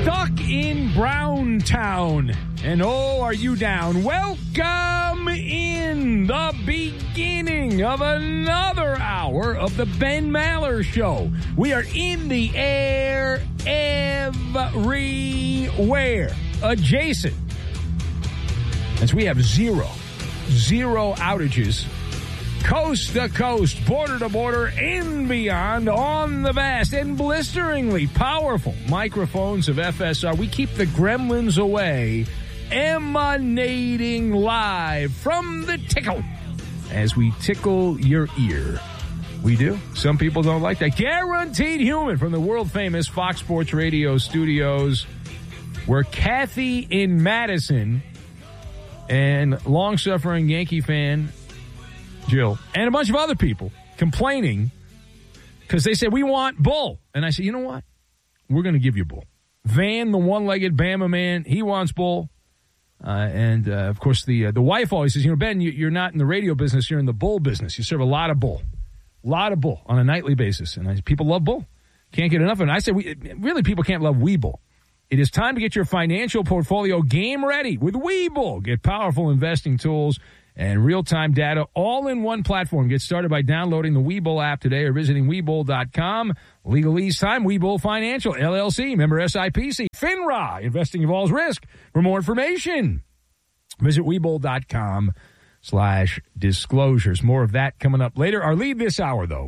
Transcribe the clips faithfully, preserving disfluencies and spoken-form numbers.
Stuck in Browntown. And oh, are you down? Welcome in the beginning of another hour of the Ben Maller Show. We are in the air everywhere. Adjacent. As we have zero, zero outages. Coast to coast, border to border, and beyond on the vast and blisteringly powerful microphones of F S R. We keep the gremlins away, emanating live from the tickle as we tickle your ear. We do. Some people don't like that. Guaranteed Human from the world-famous Fox Sports Radio studios, where Kathy in Madison and long-suffering Yankee fan Jill, and a bunch of other people complaining because they said, we want Bull. And I said, you know what? We're going to give you Bull. Van, the one-legged Bama man, he wants Bull. Uh, and, uh, of course, the uh, the wife always says, you know, Ben, you, you're not in the radio business. You're in the Bull business. You serve a lot of Bull. A lot of Bull on a nightly basis. And I, people love Bull. Can't get enough of it. And I said, we, really, people can't love Webull. It is time to get your financial portfolio game ready with Webull. Get powerful investing tools and real-time data all in one platform. Get started by downloading the Webull app today or visiting Webull dot com. Legalese time, Webull Financial, L L C, member S I P C, FINRA. Investing involves risk. For more information, visit Webull dot com slash disclosures. More of that coming up later. Our lead this hour, though,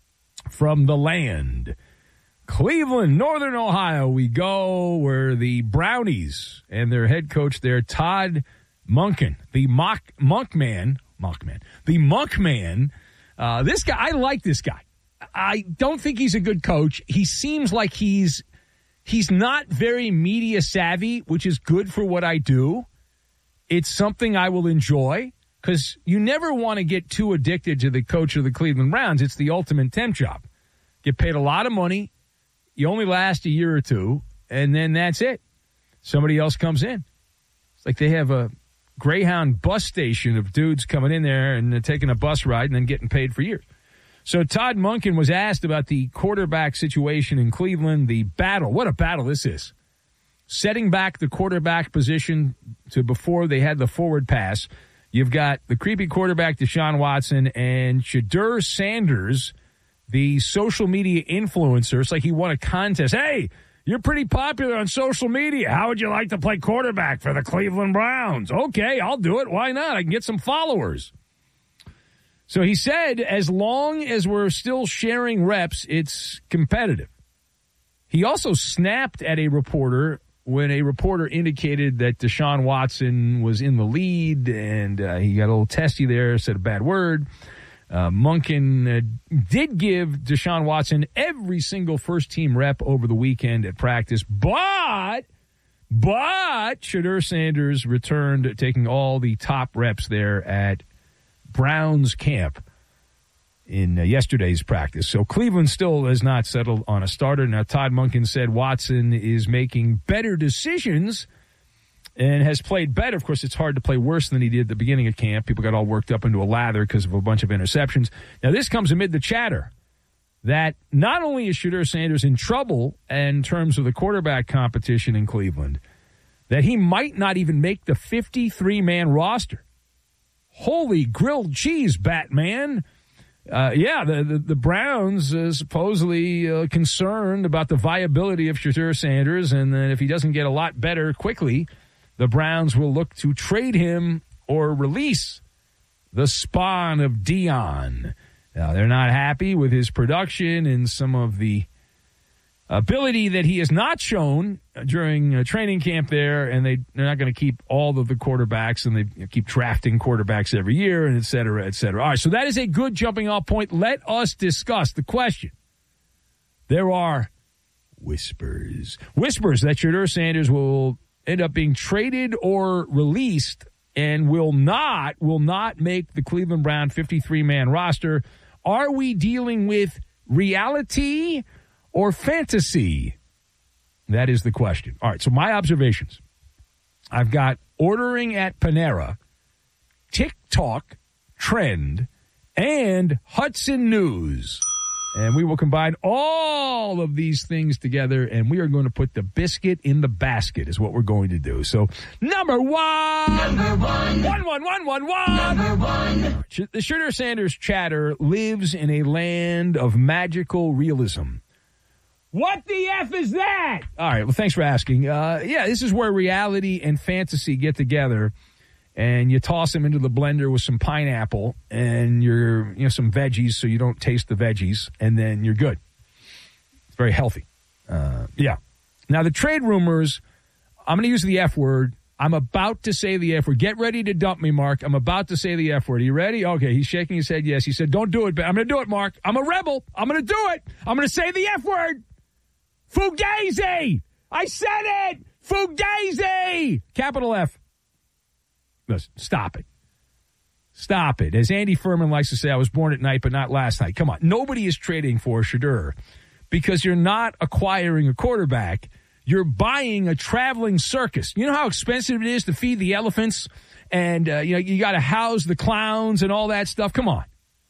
from the land, Cleveland, Northern Ohio, we go, where the Brownies and their head coach there, Todd Monken, the mock monk man, monk man, the monk man. Uh, this guy, I like this guy. I don't think he's a good coach. He seems like he's he's not very media savvy, which is good for what I do. It's something I will enjoy because you never want to get too addicted to the coach of the Cleveland Browns. It's the ultimate temp job. Get paid a lot of money. You only last a year or two, and then that's it. Somebody else comes in. It's like they have a Greyhound bus station of dudes coming in there and taking a bus ride and then getting paid for years. So Todd Monken was asked about the quarterback situation in Cleveland, the battle. What a battle this is. Setting back the quarterback position to before they had the forward pass. You've got the creepy quarterback Deshaun Watson and Shedeur Sanders, the social media influencer. It's like he won a contest. Hey, you're pretty popular on social media. How would you like to play quarterback for the Cleveland Browns? Okay, I'll do it. Why not? I can get some followers. So he said, as long as we're still sharing reps, it's competitive. He also snapped at a reporter when a reporter indicated that Deshaun Watson was in the lead, and uh, he got a little testy there, said a bad word. Uh, Monken uh, did give Deshaun Watson every single first-team rep over the weekend at practice, but, but Shedeur Sanders returned, taking all the top reps there at Browns camp in uh, yesterday's practice. So Cleveland still has not settled on a starter. Now, Todd Monken said Watson is making better decisions and has played better. Of course, it's hard to play worse than he did at the beginning of camp. People got all worked up into a lather because of a bunch of interceptions. Now, this comes amid the chatter that not only is Shedeur Sanders in trouble in terms of the quarterback competition in Cleveland, that he might not even make the fifty-three man roster. Holy grilled cheese, Batman. Uh, yeah, the, the, the Browns uh, supposedly uh, concerned about the viability of Shedeur Sanders, and that if he doesn't get a lot better quickly, the Browns will look to trade him or release the spawn of Dion. Now, they're not happy with his production and some of the ability that he has not shown during uh, training camp there, and they, they're not going to keep all of the quarterbacks, and they you know, keep drafting quarterbacks every year, and et cetera, et cetera. All right, so that is a good jumping-off point. Let us discuss the question. There are whispers. Whispers that Shedeur Sanders will end up being traded or released and will not will not make the Cleveland Brown fifty-three man roster. Are we dealing with reality or fantasy? That is the question. All right, so my observations. I've got ordering at Panera, TikTok, Trend, and Hudson News. And we will combine all of these things together, and we are going to put the biscuit in the basket is what we're going to do. So, number one. Number one. One, one, one, one, one. Number one. The Shooter Sanders chatter lives in a land of magical realism. What the F is that? All right, well, thanks for asking. Uh, yeah, this is where reality and fantasy get together, and you toss them into the blender with some pineapple and your, you know, some veggies so you don't taste the veggies, and then you're good. It's very healthy. Uh, yeah. Now, the trade rumors, I'm going to use the F word. I'm about to say the F word. Get ready to dump me, Mark. I'm about to say the F word. Are you ready? Okay, he's shaking his head yes. He said, don't do it, but I'm going to do it, Mark. I'm a rebel. I'm going to do it. I'm going to say the F word. Fugazi! I said it! Fugazi! Capital F. Listen, stop it. Stop it. As Andy Furman likes to say, I was born at night, but not last night. Come on. Nobody is trading for Shedeur because you're not acquiring a quarterback. You're buying a traveling circus. You know how expensive it is to feed the elephants? And, uh, you know, you got to house the clowns and all that stuff. Come on.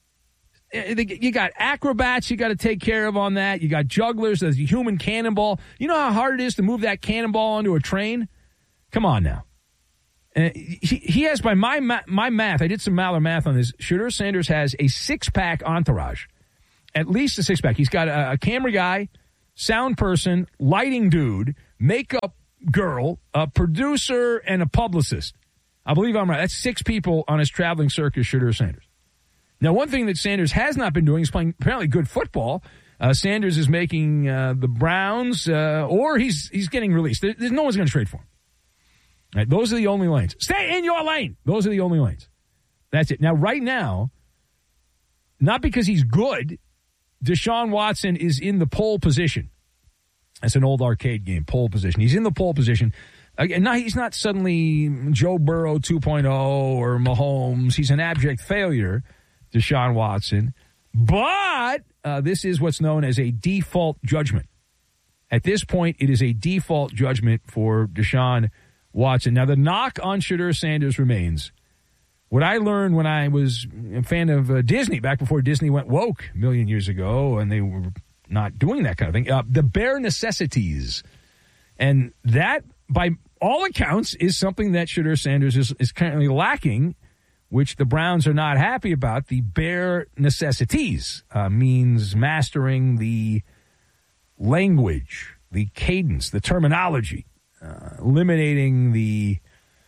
You got acrobats you got to take care of on that. You got jugglers. There's a human cannonball. You know how hard it is to move that cannonball onto a train? Come on now. Uh, he, he has, by my ma- my math, I did some Maller math on this, Shedeur Sanders has a six-pack entourage. At least a six-pack. He's got a, a camera guy, sound person, lighting dude, makeup girl, a producer, and a publicist. I believe I'm right. That's six people on his traveling circus, Shedeur Sanders. Now, one thing that Sanders has not been doing is playing apparently good football. Uh, Sanders is making uh, the Browns, uh, or he's he's getting released. There, there's no one's going to trade for him. Right, those are the only lanes. Stay in your lane. Those are the only lanes. That's it. Now, right now, not because he's good, Deshaun Watson is in the pole position. That's an old arcade game, pole position. He's in the pole position. Again, no, he's not suddenly Joe Burrow two point oh or Mahomes. He's an abject failure, Deshaun Watson. But uh, this is what's known as a default judgment. At this point, it is a default judgment for Deshaun Watson. Now, the knock on Shedeur Sanders remains. What I learned when I was a fan of uh, Disney, back before Disney went woke a million years ago, and they were not doing that kind of thing, uh, the bare necessities. And that, by all accounts, is something that Shedeur Sanders is, is currently lacking, which the Browns are not happy about. The bare necessities uh, means mastering the language, the cadence, the terminology, uh, eliminating the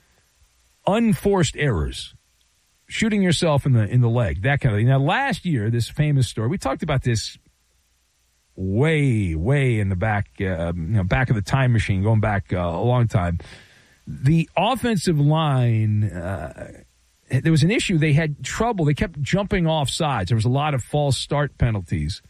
unforced errors, shooting yourself in the in the leg, that kind of thing. Now, last year, this famous story, we talked about this way, way in the back, uh, you know, back of the time machine, going back uh, a long time. The offensive line, uh, there was an issue. They had trouble. They kept jumping off sides. There was a lot of false start penalties.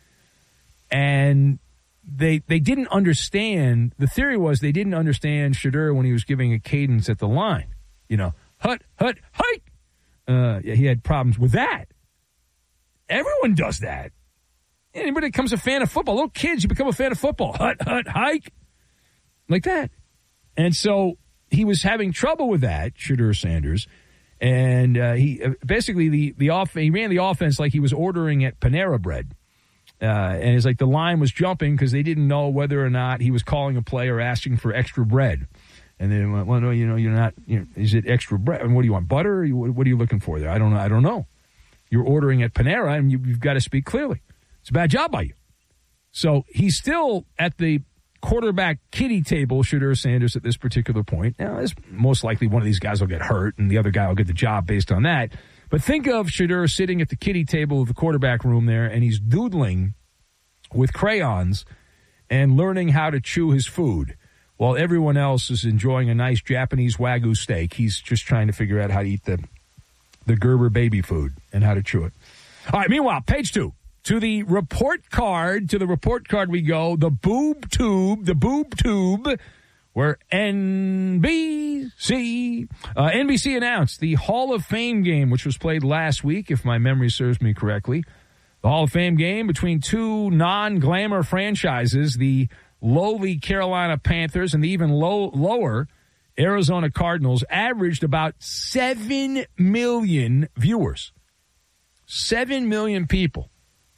And they they didn't understand. The theory was they didn't understand Shedeur when he was giving a cadence at the line. You know, hut, hut, hike. Uh, he had problems with that. Everyone does that. Anybody that becomes a fan of football, little kids, you become a fan of football. Hut, hut, hike. Like that. And so he was having trouble with that, Shedeur Sanders. And uh, he basically, the, the off, he ran the offense like he was ordering at Panera Bread. Uh, and it's like the line was jumping because they didn't know whether or not he was calling a play or asking for extra bread. And then, well, no, you know, you're not, you know, is it extra bread? And what do you want, butter? Or you, what are you looking for there? I don't know. I don't know. You're ordering at Panera, and you, you've got to speak clearly. It's a bad job by you. So he's still at the quarterback kiddie table, Shedeur Sanders, at this particular point. Now, most likely one of these guys will get hurt, and the other guy will get the job based on that. But think of Shedeur sitting at the kiddie table of the quarterback room there, and he's doodling with crayons and learning how to chew his food. While everyone else is enjoying a nice Japanese Wagyu steak, he's just trying to figure out how to eat the the Gerber baby food and how to chew it. All right, meanwhile, page two. To the report card, to the report card we go, the boob tube, the boob tube, where N B C, uh, N B C announced the Hall of Fame game, which was played last week, if my memory serves me correctly. The Hall of Fame game between two non-glamour franchises, the lowly Carolina Panthers and the even low, lower Arizona Cardinals, averaged about seven million viewers. seven million people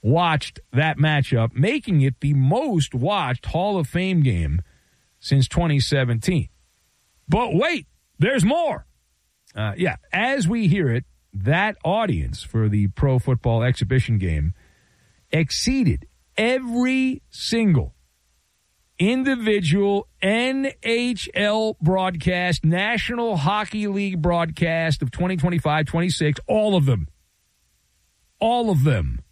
watched that matchup, making it the most watched Hall of Fame game since twenty seventeen. But wait, there's more. Uh, yeah, as we hear it, that audience for the Pro Football Exhibition game exceeded every single individual N H L broadcast, National Hockey League broadcast of twenty twenty-five twenty-six, all of them. All of them.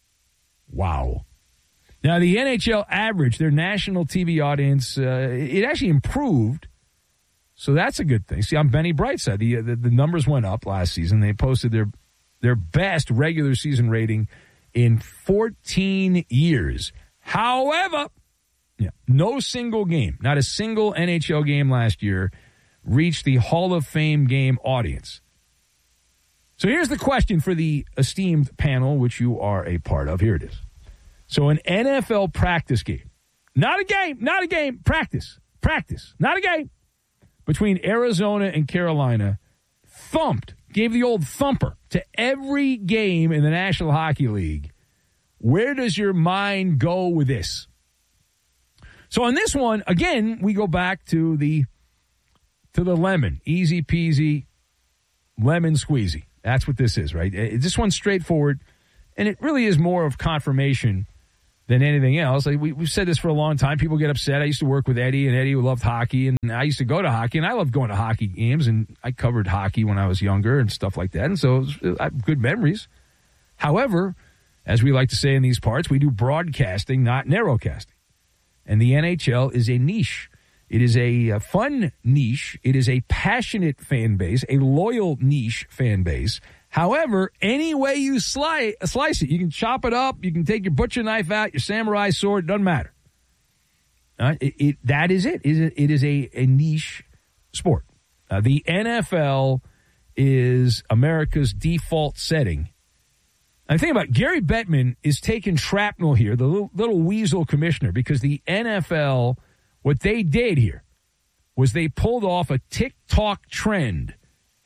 Wow. Now, the N H L average, their national T V audience, uh, it actually improved. So that's a good thing. See, on Benny Brightside, the, the the numbers went up last season. They posted their their best regular season rating in fourteen years. However, yeah, no single game, not a single N H L game last year reached the Hall of Fame game audience. So here's the question for the esteemed panel, which you are a part of. Here it is. So an N F L practice game, not a game, not a game, practice, practice, not a game, between Arizona and Carolina, thumped, gave the old thumper to every game in the National Hockey League. Where does your mind go with this? So on this one, again, we go back to the to the lemon. Easy peasy, lemon squeezy. That's what this is, right? This one's straightforward, and it really is more of confirmation than anything else. Like we, we've said this for a long time. People get upset. I used to work with Eddie, and Eddie loved hockey, and I used to go to hockey, and I loved going to hockey games, and I covered hockey when I was younger and stuff like that, and so it was, I have good memories. However, as we like to say in these parts, we do broadcasting, not narrowcasting. And the N H L is a niche. It is a, a fun niche. It is a passionate fan base, a loyal niche fan base. However, any way you slice, slice it, you can chop it up, you can take your butcher knife out, your samurai sword, doesn't matter. Uh, it, it, that is it. It is a, it is a, a niche sport. Uh, the N F L is America's default setting. I think about it, Gary Bettman is taking shrapnel here, the little, little weasel commissioner, because the N F L, what they did here was they pulled off a TikTok trend.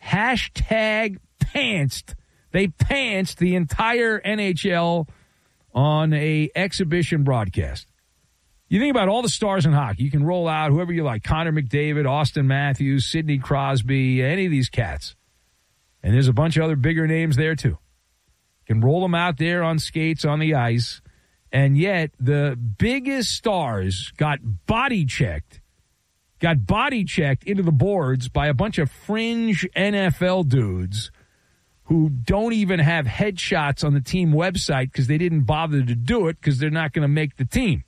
Hashtag pantsed. They pantsed the entire N H L on a exhibition broadcast. You think about all the stars in hockey. You can roll out whoever you like, Connor McDavid, Austin Matthews, Sidney Crosby, any of these cats. And there's a bunch of other bigger names there, too. You can roll them out there on skates on the ice. And yet the biggest stars got body checked, got body checked into the boards by a bunch of fringe N F L dudes who don't even have headshots on the team website because they didn't bother to do it because they're not going to make the team.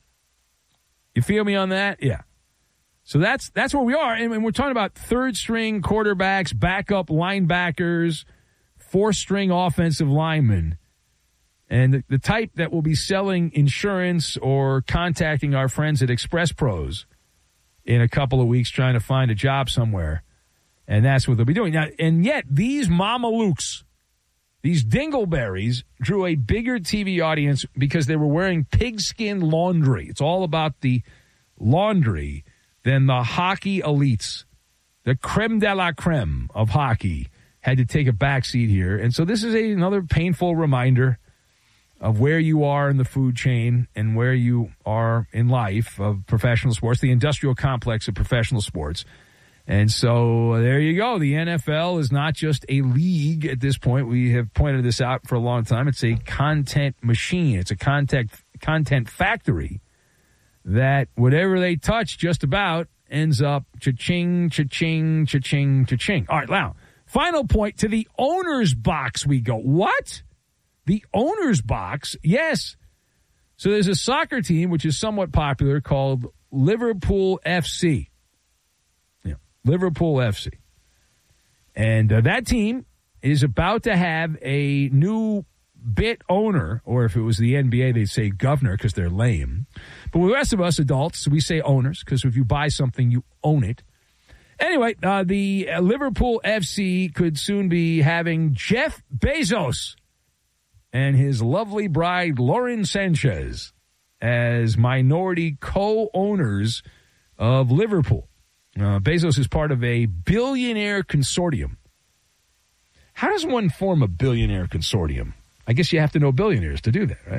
You feel me on that? Yeah. So that's that's where we are. And, and we're talking about third-string quarterbacks, backup linebackers, fourth-string offensive linemen. And the, the type that will be selling insurance or contacting our friends at Express Pros in a couple of weeks trying to find a job somewhere. And that's what they'll be doing. Now, and yet, these Mamalukes, these dingleberries, drew a bigger T V audience because they were wearing pigskin laundry. It's all about the laundry than the hockey elites. The creme de la creme of hockey had to take a backseat here. And so this is a, another painful reminder of where you are in the food chain and where you are in life of professional sports, the industrial complex of professional sports. And so there you go. The N F L is not just a league at this point. We have pointed this out for a long time. It's a content machine. It's a content, content factory that whatever they touch just about ends up cha-ching, cha-ching, cha-ching, cha-ching. All right, now, final point, to the owner's box we go. What? The owner's box? Yes. So there's a soccer team, which is somewhat popular, called Liverpool F C. Yeah, Liverpool F C. And uh, that team is about to have a new bit owner, or if it was the N B A, they'd say governor because they're lame. But with the rest of us adults, we say owners because if you buy something, you own it. Anyway, uh, the uh, Liverpool F C could soon be having Jeff Bezos and his lovely bride, Lauren Sanchez, as minority co-owners of Liverpool. Uh, Bezos is part of a billionaire consortium. How does one form a billionaire consortium? I guess you have to know billionaires to do that, right?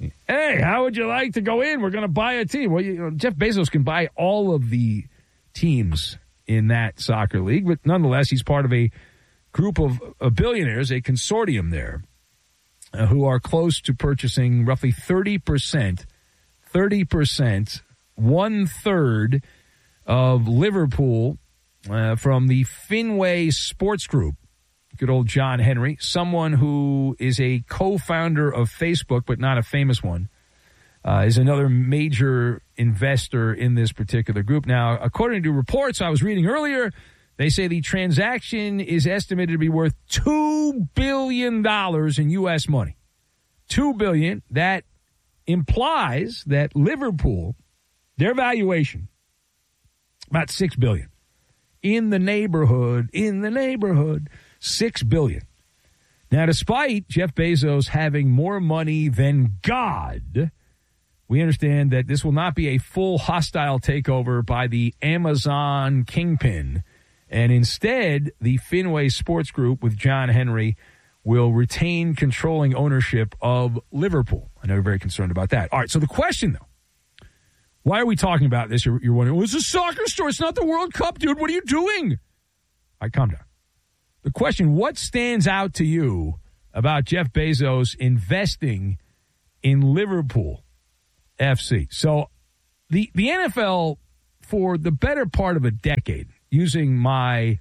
Hey, how would you like to go in? We're going to buy a team. Well, you know, Jeff Bezos can buy all of the teams in that soccer league, but nonetheless, he's part of a group of, of billionaires, a consortium there, uh, who are close to purchasing roughly thirty percent, thirty percent, one-third of Liverpool uh, from the Fenway Sports Group. Good old John Henry, someone who is a co-founder of Facebook, but not a famous one, uh, is another major investor in this particular group. Now, according to reports I was reading earlier, they say the transaction is estimated to be worth two billion dollars in U S money. two billion dollars. That implies that Liverpool, their valuation, about six billion dollars. In the neighborhood, in the neighborhood. Six billion dollars. Now, despite Jeff Bezos having more money than God, we understand that this will not be a full hostile takeover by the Amazon kingpin. And instead, the Fenway Sports Group with John Henry will retain controlling ownership of Liverpool. I know you're very concerned about that. All right, so the question, though, why are we talking about this? You're, you're wondering, well, it's a soccer story. It's not the World Cup, dude. What are you doing? All right, calm down. The question, what stands out to you about Jeff Bezos investing in Liverpool F C? So the the N F L, for the better part of a decade, using my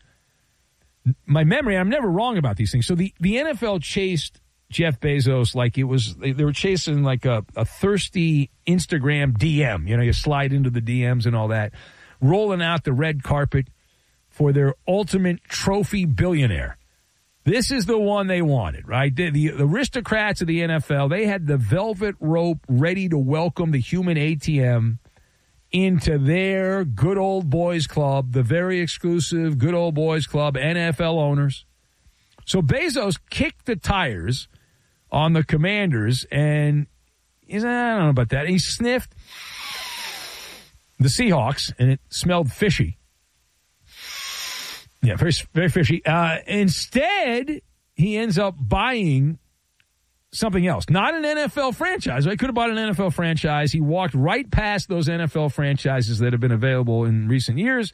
my memory, I'm never wrong about these things. So the, the N F L chased Jeff Bezos like it was, they, they were chasing like a, a thirsty Instagram D M. You know, you slide into the D Ms and all that, rolling out the red carpet for their ultimate trophy billionaire. This is the one they wanted, right? The, the, the aristocrats of the N F L, they had the velvet rope ready to welcome the human A T M into their good old boys club, the very exclusive good old boys club, N F L owners. So Bezos kicked the tires on the Commanders, and he's, I don't know about that. He sniffed the Seahawks, and it smelled fishy. Yeah, very, very fishy. Uh, instead, he ends up buying something else. Not an N F L franchise. I could have bought an N F L franchise. He walked right past those N F L franchises that have been available in recent years.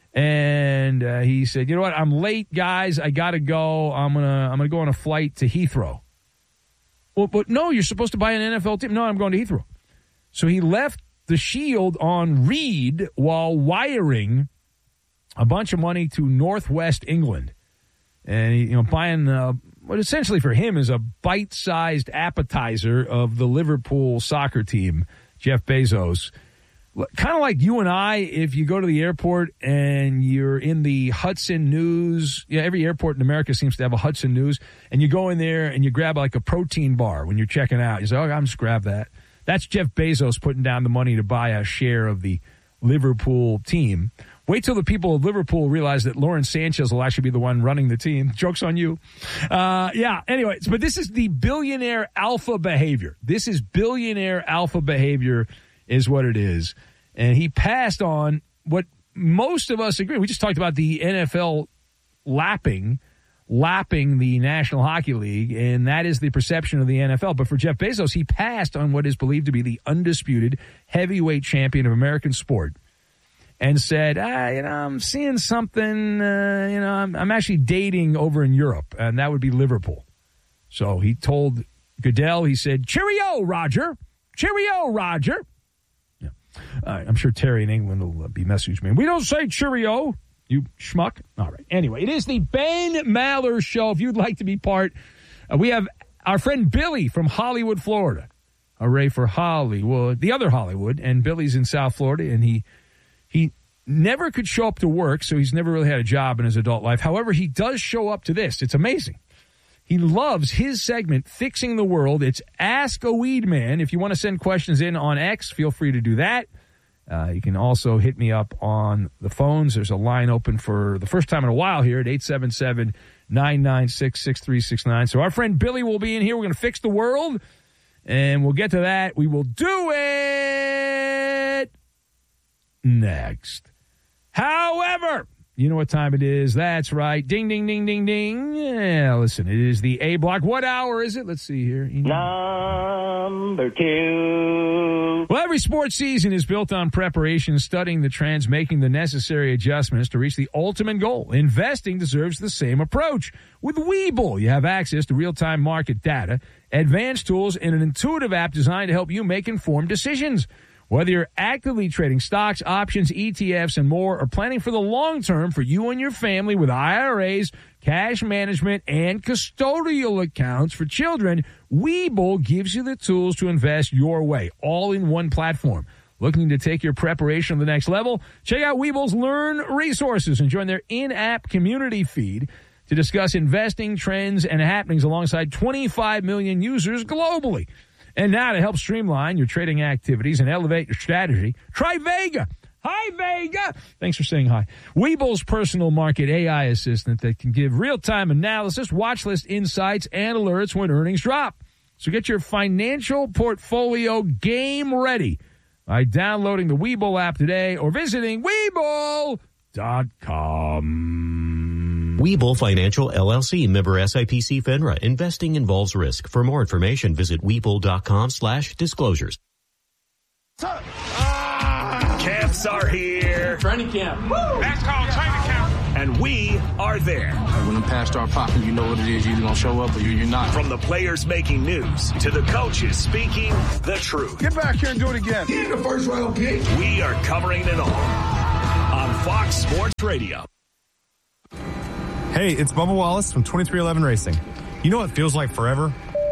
And uh, he said, you know what? I'm late, guys. I got to go. I'm going to I'm gonna go on a flight to Heathrow. Well, but no, you're supposed to buy an N F L team. No, I'm going to Heathrow. So he left the Shield on read while wiring a bunch of money to Northwest England, and you know, buying uh, what essentially for him is a bite-sized appetizer of the Liverpool soccer team, Jeff Bezos. Kind of like you and I, if you go to the airport and you're in the Hudson News. Yeah, every airport in America seems to have a Hudson News, and you go in there and you grab like a protein bar when you're checking out. You say, "Oh, I'm just grab that." That's Jeff Bezos putting down the money to buy a share of the Liverpool team. Wait till the people of Liverpool realize that Lawrence Sanchez will actually be the one running the team. Joke's on you. Uh, yeah, anyway, but this is the billionaire alpha behavior. This is billionaire alpha behavior is what it is. And he passed on what most of us agree. We just talked about the N F L lapping, lapping the National Hockey League, and that is the perception of the N F L. But for Jeff Bezos, he passed on what is believed to be the undisputed heavyweight champion of American sport, and said, ah, you know, I'm seeing something, uh, you know, I'm, I'm actually dating over in Europe, and that would be Liverpool. So he told Goodell, he said, cheerio, Roger. Cheerio, Roger. Yeah. All right, I'm sure Terry in England will uh, be messaging me. We don't say cheerio, you schmuck. All right. Anyway, it is the Ben Maller Show. If you'd like to be part, uh, we have our friend Billy from Hollywood, Florida. Hooray for Hollywood. The other Hollywood, and Billy's in South Florida, and he He never could show up to work, so he's never really had a job in his adult life. However, he does show up to this. It's amazing. He loves his segment, Fixing the World. It's Ask a Weed Man. If you want to send questions in on X, feel free to do that. Uh, you can also hit me up on the phones. There's a line open for the first time in a while here at eight seven seven, nine nine six, six three six nine. So our friend Billy will be in here. We're going to fix the world, and we'll get to that. We will do it next. However, You know what time it is. That's right. Ding, ding, ding, ding, ding. Yeah, listen, it is the A block. What hour is it? Let's see here. You know. Number two. Well, every sports season is built on preparation, studying the trends, making the necessary adjustments to reach the ultimate goal. Investing deserves the same approach. With Webull, you have access to real-time market data, advanced tools, and an intuitive app designed to help you make informed decisions. Whether you're actively trading stocks, options, E T Fs, and more, or planning for the long term for you and your family with I R As, cash management, and custodial accounts for children, Webull gives you the tools to invest your way, all in one platform. Looking to take your preparation to the next level? Check out Webull's Learn resources and join their in-app community feed to discuss investing trends and happenings alongside twenty-five million users globally. And now to help streamline your trading activities and elevate your strategy, try Vega. Hi, Vega. Thanks for saying hi. Webull's personal market A I assistant that can give real-time analysis, watch list insights, and alerts when earnings drop. So get your financial portfolio game ready by downloading the Webull app today or visiting Webull dot com. Webull Financial, L L C, member S I P C FINRA. Investing involves risk. For more information, visit Webull.com slash disclosures. Ah, camps are here. Training camp. Woo! That's called training camp. And we are there. When them past start popping, you know what it is. You're either going to show up or you're not. From the players making news to the coaches speaking the truth. Get back here and do it again. Get in the first round pick. We are covering it all on Fox Sports Radio. Hey, it's Bubba Wallace from twenty-three eleven Racing. You know what feels like forever?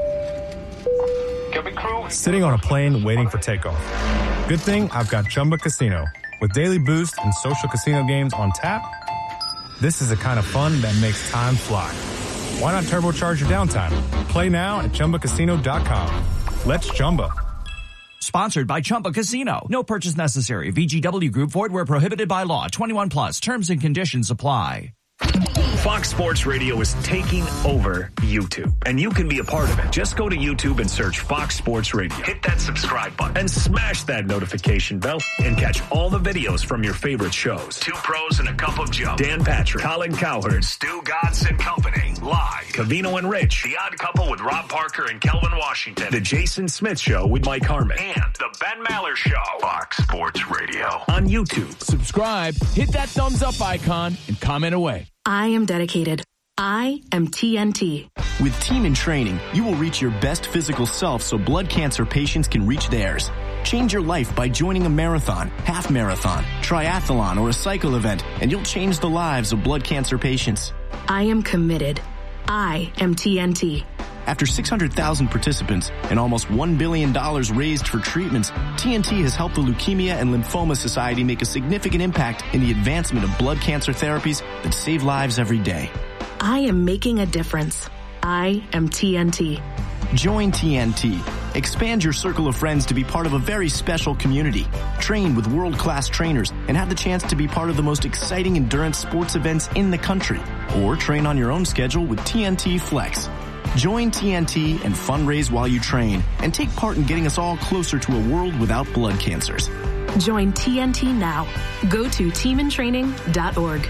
Sitting on a plane waiting for takeoff. Good thing I've got Chumba Casino. With daily boost and social casino games on tap, this is the kind of fun that makes time fly. Why not turbocharge your downtime? Play now at Chumba Casino dot com. Let's Chumba. Sponsored by Chumba Casino. No purchase necessary. V G W Group. Void where prohibited by law. twenty-one plus. Terms and conditions apply. Fox Sports Radio is taking over YouTube, and you can be a part of it. Just go to YouTube and search Fox Sports Radio. Hit that subscribe button and smash that notification bell and catch all the videos from your favorite shows. Two Pros and a Cup of Joe. Dan Patrick, Colin Cowherd, Stu Gatz and Company. Live. Covino and Rich. The Odd Couple with Rob Parker and Kelvin Washington. The Jason Smith Show with Mike Harmon. And The Ben Maller Show. Fox Sports Radio. On YouTube. Subscribe, hit that thumbs up icon, and comment away. I am dedicated. I am T N T. With Team in Training, you will reach your best physical self so blood cancer patients can reach theirs. Change your life by joining a marathon, half marathon, triathlon, or a cycle event, and you'll change the lives of blood cancer patients. I am committed. I am T N T. After six hundred thousand participants and almost one billion dollars raised for treatments, T N T has helped the Leukemia and Lymphoma Society make a significant impact in the advancement of blood cancer therapies that save lives every day. I am making a difference. I am T N T. Join T N T. Expand your circle of friends to be part of a very special community. Train with world-class trainers and have the chance to be part of the most exciting endurance sports events in the country. Or train on your own schedule with T N T Flex. Join T N T and fundraise while you train and take part in getting us all closer to a world without blood cancers. Join T N T now. Go to team in training dot org.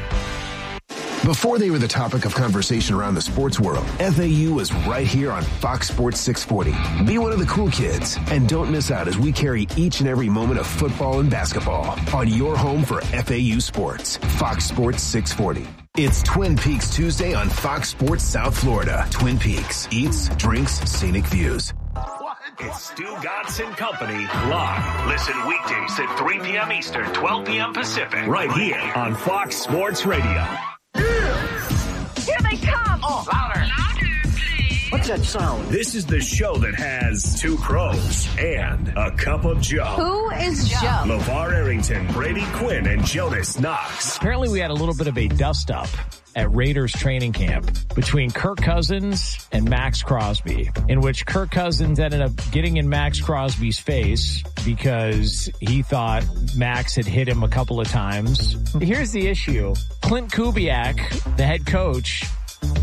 Before they were the topic of conversation around the sports world, F A U was right here on Fox Sports six forty. Be one of the cool kids and don't miss out as we carry each and every moment of football and basketball on your home for F A U Sports, Fox Sports six forty. It's Twin Peaks Tuesday on Fox Sports South Florida. Twin Peaks, eats, drinks, scenic views. It's Stu Gatz and Company live. Listen weekdays at three p.m. Eastern, twelve p.m. Pacific, right here on Fox Sports Radio. Yeah. Here they come! Oh, louder! Louder, please! What's that sound? This is the show that has two pros and a cup of Joe. Who is Joe? LeVar Arrington, Brady Quinn, and Jonas Knox. Apparently we had a little bit of a dust-up at Raiders training camp between Kirk Cousins and Max Crosby, in which Kirk Cousins ended up getting in Max Crosby's face because he thought Max had hit him a couple of times. Here's the issue. Clint Kubiak, the head coach,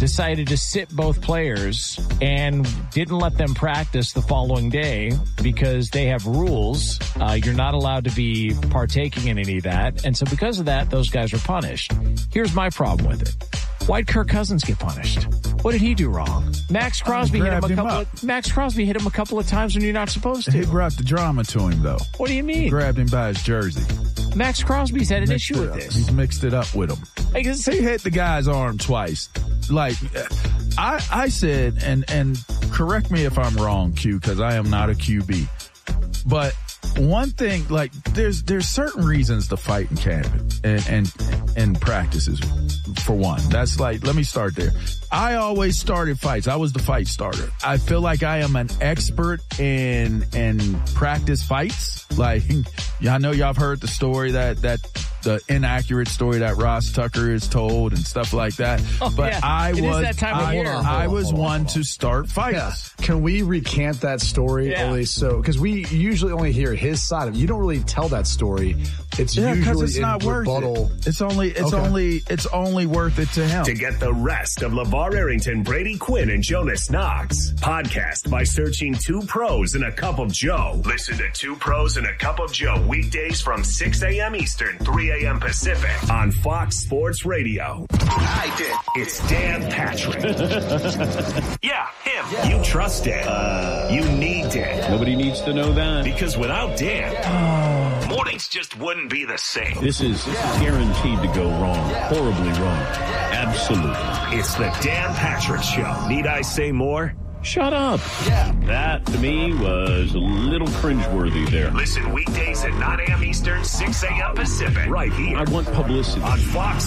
decided to sit both players and didn't let them practice the following day because they have rules. Uh, you're not allowed to be partaking in any of that. And so because of that, those guys were punished. Here's my problem with it. Why'd Kirk Cousins get punished? What did he do wrong? Max Crosby hit him a him couple up. of, Max Crosby hit him a couple of times when you're not supposed to. He brought the drama to him, though. What do you mean? He grabbed him by his jersey. Max Crosby's had an Mixed issue it with up. this. He's mixed it up with him. I guess He hit the guy's arm twice. Like, I I said, and, and correct me if I'm wrong, Q, because I am not a Q B. But one thing, like, there's there's certain reasons to fight in camp and, and, and practices, for one. That's like, let me start there. I always started fights. I was the fight starter. I feel like I am an expert in in practice fights. Like, I know y'all have heard the story that, that the inaccurate story that Ross Tucker is told and stuff like that. Oh, but yeah. I It is was, that time of I, year. Hold on, I hold on, was hold on, one hold on. to start fights. Yeah. Can we recant that story? Yeah. Only so, because we usually only hear his side of it. You don't really tell that story. It's Yeah, because usually it's in not worth rebuttal. it. It's only, it's Okay. only, it's only worth it to him. To get the rest of LeVar Arrington, Brady Quinn, and Jonas Knox, podcast by searching Two Pros and a Cup of Joe. Listen to Two Pros and a Cup of Joe weekdays from six a.m. Eastern, three a.m. Pacific on Fox Sports Radio. I did. It's Dan Patrick. Yeah, him. Yeah. You trust Dan. Uh, you need Dan. Nobody needs to know that. Because without Dan, Yeah. mornings just wouldn't be the same. This is guaranteed to go wrong. Horribly wrong. Absolutely. It's the Dan Patrick Show. Need I say more? Shut up. Yeah. That, to me, was a little cringeworthy there. Listen weekdays at nine a.m. Eastern, six a.m. Pacific. Right here. I want publicity. On Fox